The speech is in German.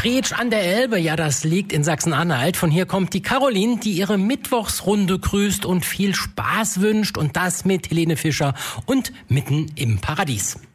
Preetsch an der Elbe, ja, das liegt in Sachsen-Anhalt. Von hier kommt die Caroline, die ihre Mittwochsrunde grüßt und viel Spaß wünscht. Und das mit Helene Fischer und mitten im Paradies.